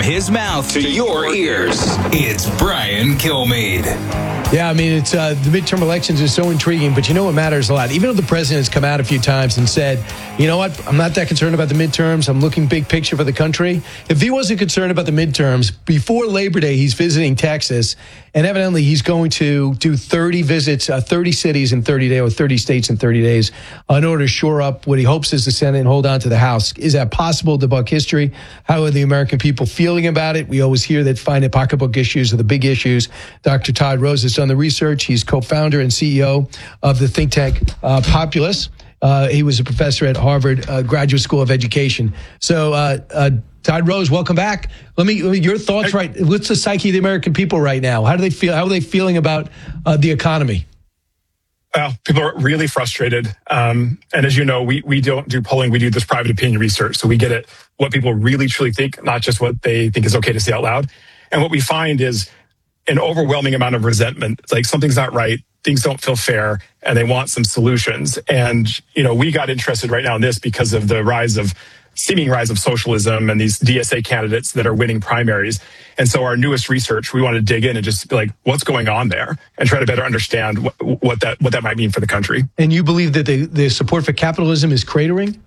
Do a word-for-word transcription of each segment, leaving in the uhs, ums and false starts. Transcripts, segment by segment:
his mouth to your ears, it's Brian Kilmeade. Yeah, I mean, it's uh, the midterm elections are so intriguing, but you know what matters a lot? Even though the president has come out a few times and said, you know what, I'm not that concerned about the midterms. I'm looking big picture for the country. If he wasn't concerned about the midterms, before Labor Day, he's visiting Texas, and evidently he's going to do thirty visits, uh, thirty cities in thirty days, or thirty states in thirty days, uh, in order to shore up what he hopes is the Senate and hold on to the House. Is that possible to buck history? How are the American people feeling about it? We always hear that finding pocketbook issues are the big issues. Doctor Todd Rose has done the research. He's co-founder and C E O of the think tank uh, Populus. Uh, he was a professor at Harvard uh, Graduate School of Education. So, uh, uh, Todd Rose, welcome back. Let me, your thoughts, right? What's the psyche of the American people right now? How do they feel? How are they feeling about uh, the economy? Well, people are really frustrated. Um, and as you know, we, we don't do polling. We do this private opinion research. So we get at what people really, truly think, not just what they think is okay to say out loud. And what we find is an overwhelming amount of resentment. It's like something's not right. Things don't feel fair, and they want some solutions. And, you know, we got interested right now in this because of the rise of seeming rise of socialism and these D S A candidates that are winning primaries. And so our newest research, we want to dig in and just be like, what's going on there, and try to better understand what, what that what that might mean for the country. And you believe that the, the support for capitalism is cratering?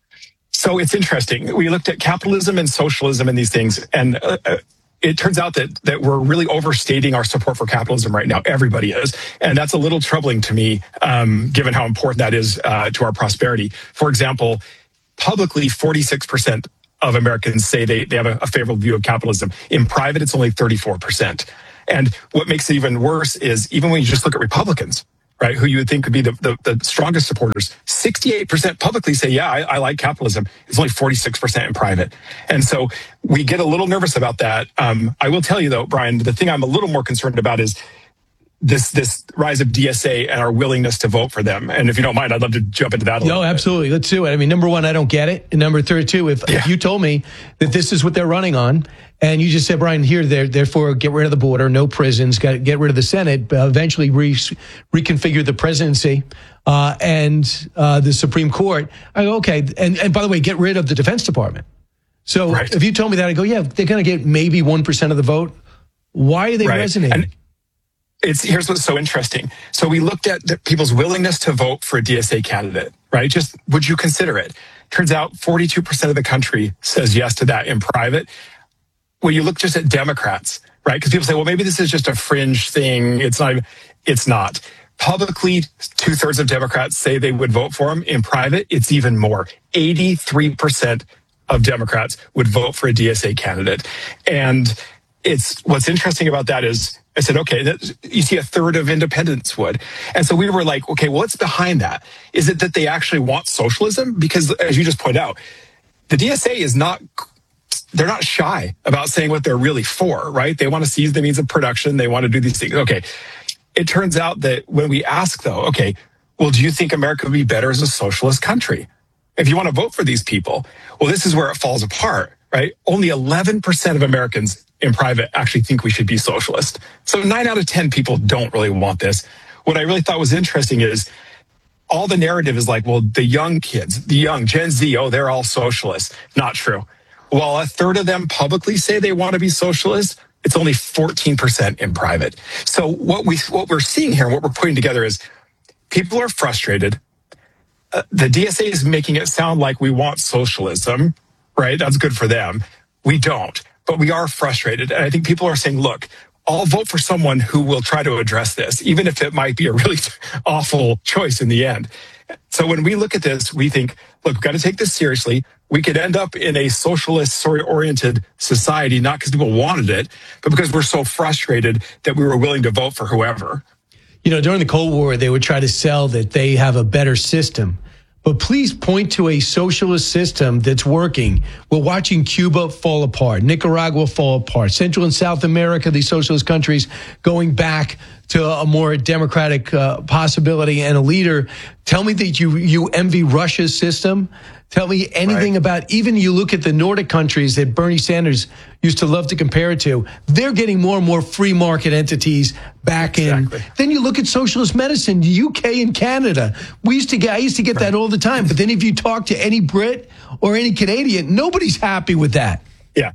So it's interesting. We looked at capitalism and socialism and these things, and uh, it turns out that that we're really overstating our support for capitalism right now. Everybody is. And that's a little troubling to me, um, given how important that is uh, to our prosperity. For example, publicly, forty-six percent of Americans say they, they have a, a favorable view of capitalism. In private, it's only thirty-four percent. And what makes it even worse is even when you just look at Republicans, right, who you would think could be the, the, the strongest supporters, sixty-eight percent publicly say, yeah, I, I like capitalism. It's only forty-six percent in private. And so we get a little nervous about that. Um, I will tell you, though, Brian, the thing I'm a little more concerned about is this this rise of D S A and our willingness to vote for them. And if you don't mind, I'd love to jump into that a little No, bit. absolutely. Let's do it. I mean, number one, I don't get it. And number thirty-two, if, Yeah. if you told me that this is what they're running on, and you just said, Brian, here, there, therefore, get rid of the border, no prisons, got get rid of the Senate, uh, eventually re- reconfigure the presidency uh, and uh, the Supreme Court. I go, okay. And, and by the way, get rid of the Defense Department. So Right. if you told me that, I go, yeah, they're going to get maybe one percent of the vote. Why are they Right. resonating? And it's here's what's so interesting. So we looked at the, people's willingness to vote for a D S A candidate, right? Just would you consider it? Turns out forty-two percent of the country says yes to that in private. When you look just at Democrats, right? Because people say, well, maybe this is just a fringe thing. It's not. It's not. Publicly, two thirds of Democrats say they would vote for him. In private, it's even more. eighty-three percent of Democrats would vote for a D S A candidate. And it's what's interesting about that is I said, okay, that, you see a third of independents would. And so we were like, okay, what's behind that? Is it that they actually want socialism? Because as you just pointed out, the D S A is not, they're not shy about saying what they're really for, right? They want to seize the means of production. They want to do these things. Okay. It turns out that when we ask though, okay, well, do you think America would be better as a socialist country if you want to vote for these people? Well, this is where it falls apart, right? Only eleven percent of Americans in private actually think we should be socialist. So nine out of ten people don't really want this. What I really thought was interesting is all the narrative is like, well, the young kids, the young Gen Z, oh, they're all socialists. Not true. While a third of them publicly say they want to be socialists, it's only fourteen percent in private. So what we what we're seeing here, what we're putting together is people are frustrated. Uh, the D S A is making it sound like we want socialism, right? That's good for them. We don't. But we are frustrated. And I think people are saying, look, I'll vote for someone who will try to address this, even if it might be a really awful choice in the end. So when we look at this, we think, look, we've got to take this seriously. We could end up in a socialist-oriented society, not because people wanted it, but because we're so frustrated that we were willing to vote for whoever. You know, during the Cold War, they would try to sell that they have a better system. But please point to a socialist system that's working. We're watching Cuba fall apart, Nicaragua fall apart, Central and South America, these socialist countries going back to a more democratic uh, possibility and a leader. Tell me that you you envy Russia's system. Tell me anything right. about, even you look at the Nordic countries that Bernie Sanders used to love to compare it to. They're getting more and more free market entities back exactly. in. Then you look at socialist medicine, the U K and Canada. We used to get, I used to get right. that all the time. But then if you talk to any Brit or any Canadian, nobody's happy with that. Yeah.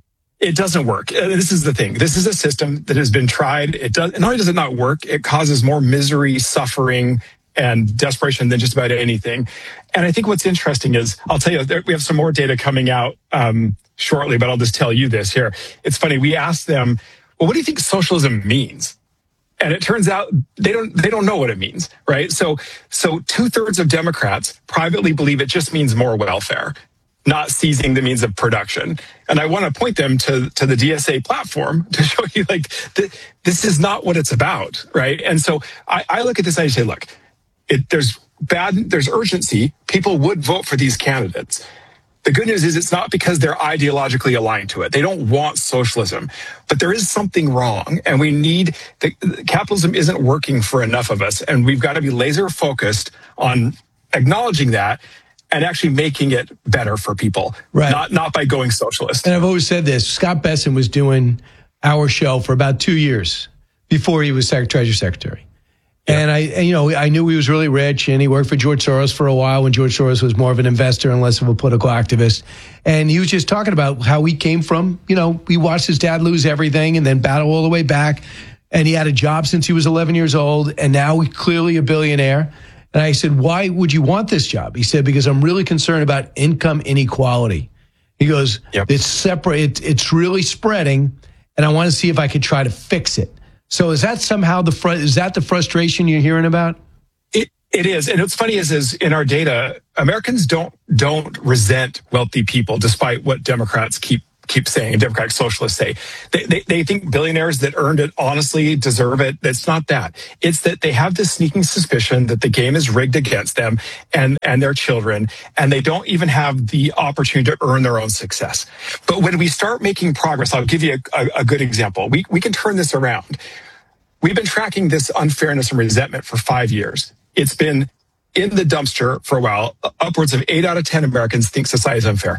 It doesn't work. Uh, This is the thing. This is a system that has been tried. It does. Not only does it not work, it causes more misery, suffering, and desperation than just about anything. And I think what's interesting is, I'll tell you, there, we have some more data coming out um, shortly, but I'll just tell you this here. It's funny. We asked them, well, what do you think socialism means? And it turns out they don't they don't know what it means, right? So so two thirds of Democrats privately believe it just means more welfare, not seizing the means of production. And I want to point them to, to the D S A platform to show you, like, th- this is not what it's about, right? And so I, I look at this and I say, look, it, there's bad, there's urgency. People would vote for these candidates. The good news is it's not because they're ideologically aligned to it. They don't want socialism, but there is something wrong, and we need the, capitalism isn't working for enough of us, and we've got to be laser focused on acknowledging that and actually making it better for people, right? Not not by going socialist. And I've always said this: Scott Besson was doing our show for about two years before he was Sec- Treasury Secretary. Yeah. And I, and, you know, I knew he was really rich, and he worked for George Soros for a while when George Soros was more of an investor and less of a political activist. And he was just talking about how he came from, you know, he watched his dad lose everything and then battle all the way back. And he had a job since he was eleven years old, and now he's clearly a billionaire. And I said, why would you want this job? He said, because I'm really concerned about income inequality. He goes, yep. it's separate, it, it's really spreading, and I want to see if I could try to fix it. So is that somehow the fr- is that the frustration you're hearing about? It it is, and what's funny is is in our data, Americans don't don't resent wealthy people, despite what Democrats keep keep saying and Democratic socialists say. They, they they think billionaires that earned it honestly deserve it. That's not that. It's that they have this sneaking suspicion that the game is rigged against them and and their children, and they don't even have the opportunity to earn their own success. But when we start making progress, I'll give you a, a, a good example. We we can turn this around. We've been tracking this unfairness and resentment for five years. It's been in the dumpster for a while. Upwards of eight out of ten Americans think society is unfair.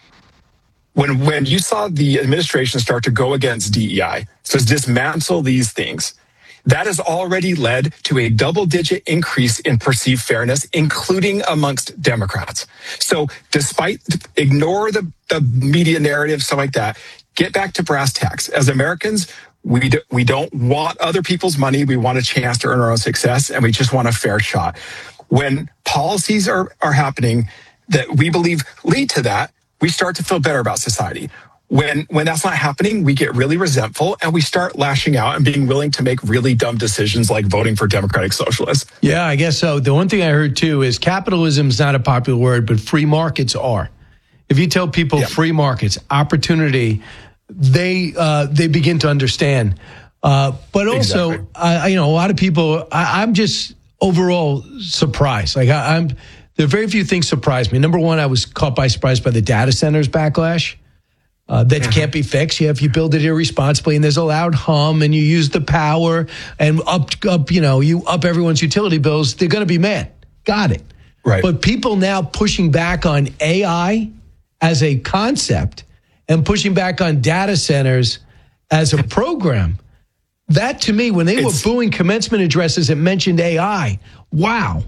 When when you saw the administration start to go against D E I, so dismantle these things, that has already led to a double-digit increase in perceived fairness, including amongst Democrats. So despite, ignore the, the media narrative, stuff like that, get back to brass tacks. As Americans, We, do, we don't want other people's money. We want a chance to earn our own success, and we just want a fair shot. When policies are, are happening that we believe lead to that, we start to feel better about society. When when that's not happening, we get really resentful, and we start lashing out and being willing to make really dumb decisions like voting for Democratic Socialists. Yeah, I guess so. The one thing I heard, too, is capitalism is not a popular word, but free markets are. If you tell people yeah. free markets, opportunity, they uh, they begin to understand. Uh, but also, exactly. uh, you know, a lot of people, I, I'm just overall surprised. Like I, I'm, there are very few things surprise me. Number one, I was caught by surprise by the data centers backlash. Uh, that mm-hmm. can't be fixed. Yeah, if you build it irresponsibly and there's a loud hum and you use the power and up, up, you know, you up everyone's utility bills, they're going to be mad. Got it. Right. But people now pushing back on A I as a concept and pushing back on data centers as a program. That, to me, when they it's, were booing commencement addresses that mentioned A I, wow.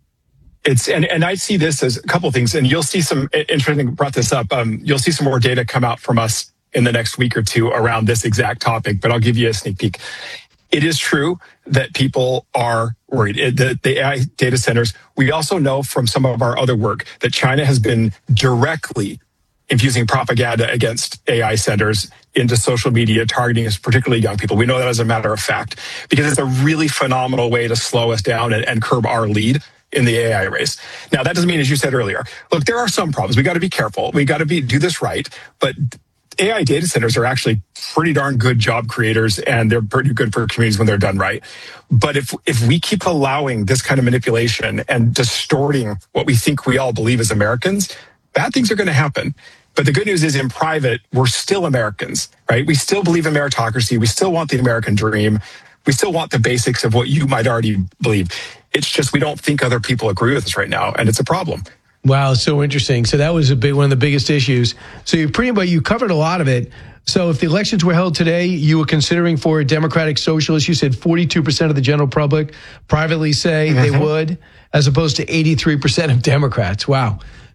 It's and, and I see this as a couple of things, and you'll see some, interesting, brought this up, um, you'll see some more data come out from us in the next week or two around this exact topic, but I'll give you a sneak peek. It is true that people are worried. It, the, the A I data centers, we also know from some of our other work that China has been directly infusing propaganda against A I centers into social media, targeting particularly young people. We know that as a matter of fact, because it's a really phenomenal way to slow us down and, and curb our lead in the A I race. Now, that doesn't mean, as you said earlier, look, there are some problems. We got to be careful. We got to be do this right. But A I data centers are actually pretty darn good job creators, and they're pretty good for communities when they're done right. But if if we keep allowing this kind of manipulation and distorting what we think we all believe as Americans, bad things are going to happen. But the good news is in private, we're still Americans, right? We still believe in meritocracy. We still want the American dream. We still want the basics of what you might already believe. It's just we don't think other people agree with us right now, and it's a problem. Wow, so interesting. So that was a big one of the biggest issues. So you pretty much you covered a lot of it. So if the elections were held today, you were considering for a Democratic Socialist. You said forty-two percent of the general public privately say mm-hmm. they would, as opposed to eighty-three percent of Democrats. Wow.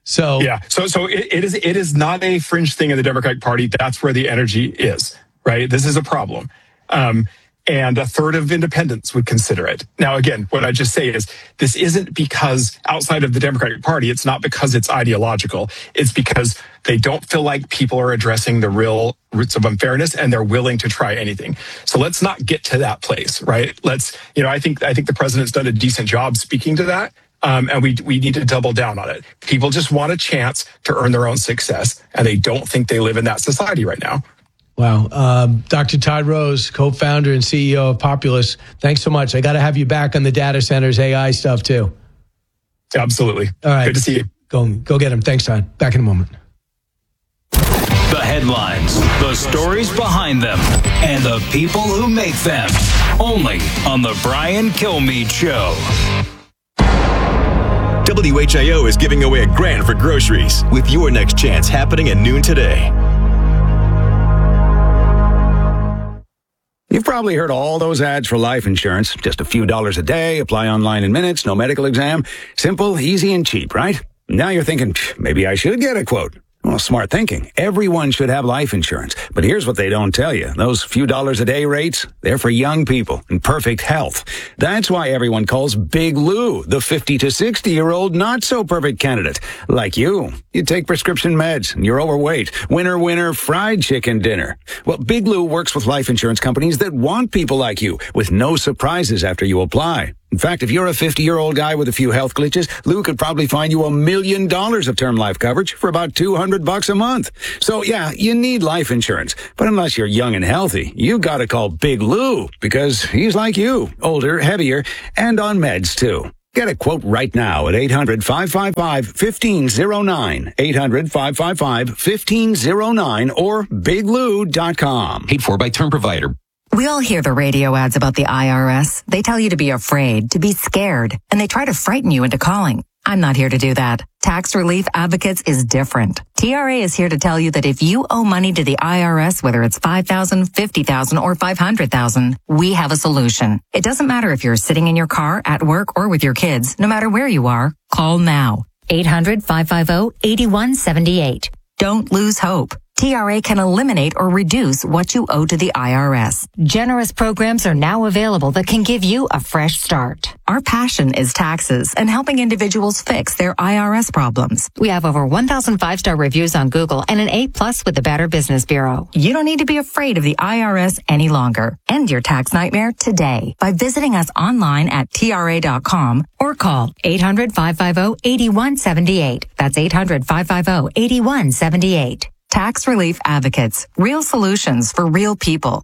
So yeah, so so it, it is it is not a fringe thing in the Democratic Party. That's where the energy is, right? This is a problem. Um, and a third of independents would consider it. Now, again, what I just say is this isn't because outside of the Democratic Party, it's not because it's ideological. It's because they don't feel like people are addressing the real roots of unfairness and they're willing to try anything. So let's not get to that place, right? Let's, you know, I think, I think the president's done a decent job speaking to that. Um, and we we need to double down on it. People just want a chance to earn their own success, and they don't think they live in that society right now. Wow. Um, Doctor Todd Rose, co-founder and C E O of Populous, thanks so much. I got to have you back on the data centers, A I stuff too. Absolutely. All right. Good to see you. Go, go get him. Thanks, Todd. Back in a moment. The headlines, the stories behind them, and the people who make them. Only on the Brian Kilmeade Show. W H I O is giving away a grand for groceries with your next chance happening at noon today. You've probably heard all those ads for life insurance. Just a few dollars a day, apply online in minutes, no medical exam. Simple, easy, and cheap, right? Now you're thinking, maybe I should get a quote. Well, smart thinking. Everyone should have life insurance. But here's what they don't tell you. Those few dollars a day rates, they're for young people in perfect health. That's why everyone calls Big Lou the fifty to sixty-year-old not-so-perfect candidate. Like you. You take prescription meds, and you're overweight. Winner, winner, fried chicken dinner. Well, Big Lou works with life insurance companies that want people like you, with no surprises after you apply. In fact, if you're a fifty-year-old guy with a few health glitches, Lou could probably find you a million dollars of term life coverage for about two hundred bucks a month. So yeah, you need life insurance. But unless you're young and healthy, you gotta call Big Lou, because he's like you, older, heavier, and on meds too. Get a quote right now at eight hundred, five five five, one five zero nine, eight hundred, five five five, one five zero nine, or big lou dot com. Paid for by term provider. We all hear the radio ads about the I R S. They tell you to be afraid, to be scared, and they try to frighten you into calling. I'm not here to do that. Tax Relief Advocates is different. T R A is here to tell you that if you owe money to the I R S, whether it's five thousand dollars, fifty thousand dollars, or five hundred thousand dollars, we have a solution. It doesn't matter if you're sitting in your car, at work, or with your kids. No matter where you are, call now. eight hundred, five five zero, eight one seven eight. Don't lose hope. T R A can eliminate or reduce what you owe to the I R S. Generous programs are now available that can give you a fresh start. Our passion is taxes and helping individuals fix their I R S problems. We have over one thousand five-star reviews on Google and an A plus with the Better Business Bureau. You don't need to be afraid of the I R S any longer. End your tax nightmare today by visiting us online at T R A dot com or call eight hundred, five five zero, eight one seven eight. That's eight hundred, five five zero, eight one seven eight. Tax Relief Advocates. Real solutions for real people.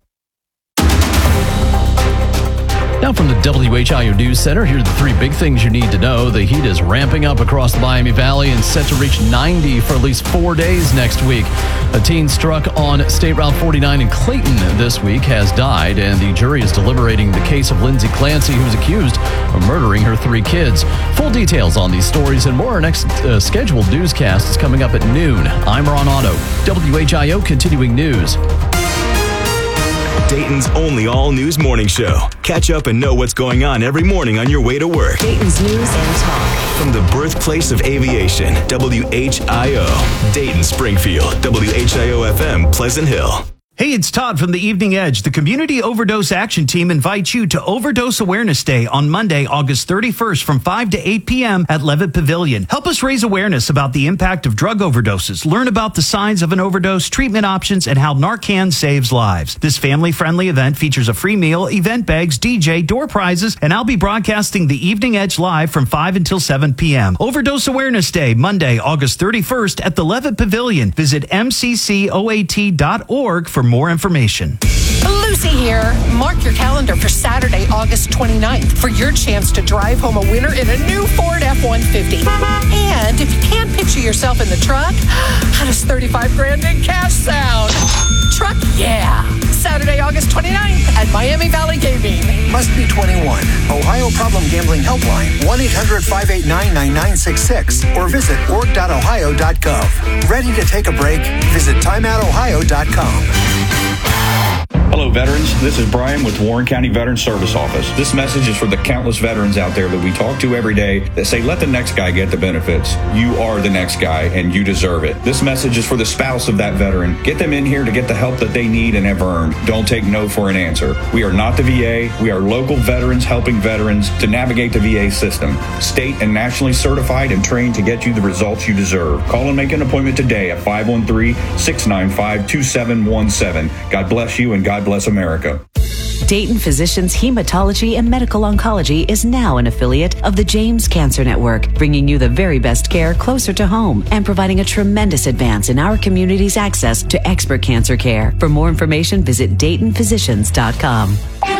Now from the W H I O News Center, here are the three big things you need to know. The heat is ramping up across the Miami Valley and set to reach ninety for at least four days next week. A teen struck on State Route forty-nine in Clayton this week has died, and the jury is deliberating the case of Lindsay Clancy, who's accused of murdering her three kids. Full details on these stories and more. Our next uh, scheduled newscast is coming up at noon. I'm Ron Otto, W H I O Continuing News. Dayton's only all-news morning show. Catch up and know what's going on every morning on your way to work. Dayton's News and Talk. From the birthplace of aviation, W H I O. Dayton, Springfield, W H I O F M, Pleasant Hill. Hey, it's Todd from the Evening Edge. The Community Overdose Action Team invites you to Overdose Awareness Day on Monday, August thirty-first from five to eight p.m. at Levitt Pavilion. Help us raise awareness about the impact of drug overdoses. Learn about the signs of an overdose, treatment options, and how Narcan saves lives. This family-friendly event features a free meal, event bags, D J, door prizes, and I'll be broadcasting the Evening Edge live from five until seven p.m. Overdose Awareness Day, Monday, August thirty-first at the Levitt Pavilion. Visit m c c o a t dot org for more information. Lucy here. Mark your calendar for Saturday, August twenty-ninth for your chance to drive home a winner in a new Ford F one fifty. And if you can't picture yourself in the truck, how does thirty-five grand in cash sound? Truck, yeah. Saturday, August twenty-ninth at Miami Valley Gaming. Must be twenty-one. Ohio Problem Gambling Helpline, one eight hundred, five eight nine, nine nine six six, or visit org dot ohio dot gov. Ready to take a break? Visit time out ohio dot com. Hello, veterans. This is Brian with Warren County Veteran Service Office. This message is for the countless veterans out there that we talk to every day that say, let the next guy get the benefits. You are the next guy, and you deserve it. This message is for the spouse of that veteran. Get them in here to get the help that they need and have earned. Don't take no for an answer. We are not the V A. We are local veterans helping veterans to navigate the V A system. State and nationally certified and trained to get you the results you deserve. Call and make an appointment today at five one three, six nine five, two seven one seven. God bless you and God bless America. Dayton Physicians Hematology and Medical Oncology is now an affiliate of the James Cancer Network, bringing you the very best care closer to home and providing a tremendous advance in our community's access to expert cancer care. For more information, visit Dayton Physicians dot com.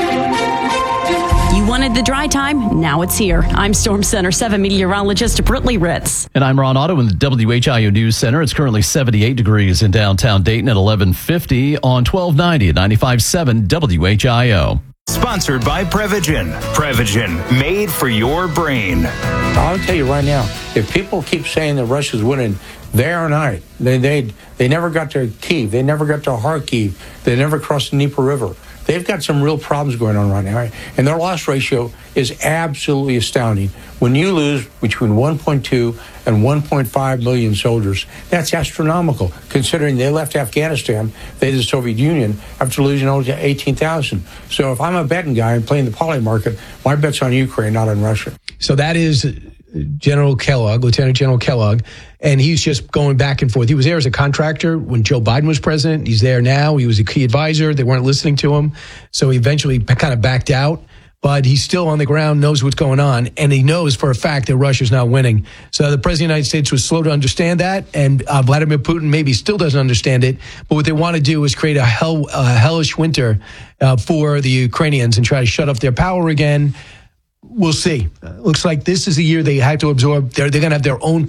You wanted the dry time? Now it's here. I'm Storm Center seven meteorologist Britley Ritz. And I'm Ron Otto in the W H I O News Center. It's currently seventy-eight degrees in downtown Dayton at eleven fifty on twelve ninety at ninety-five point seven W H I O. Sponsored by Prevagen. Prevagen, made for your brain. I'll tell you right now, if people keep saying that Russia's winning, they are not. They, they, they never got to Kyiv. They never got to Kharkiv. They never crossed the Dnieper River. They've got some real problems going on right now, and their loss ratio is absolutely astounding. When you lose between one point two and one point five million soldiers, that's astronomical, considering they left Afghanistan, they the Soviet Union, after losing only eighteen thousand. So if I'm a betting guy and playing the poly market, my bet's on Ukraine, not on Russia. So that is General Kellogg, Lieutenant General Kellogg, and he's just going back and forth. He was there as a contractor when Joe Biden was president. He's there now. He was a key advisor. They weren't listening to him, so he eventually kind of backed out. But he's still on the ground, knows what's going on, and he knows for a fact that Russia's not winning. So the president of the United States was slow to understand that, and uh, Vladimir Putin maybe still doesn't understand it. But what they want to do is create a hell, a hellish winter uh, for the Ukrainians and try to shut off their power again. We'll see. Uh, looks like this is the year they have to absorb. They're, they're going to have their own